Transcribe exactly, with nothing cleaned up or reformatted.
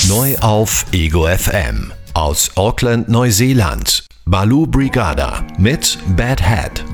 Neu auf Ego F M. Aus Auckland, Neuseeland. Baloo Brigada mit Bad Head.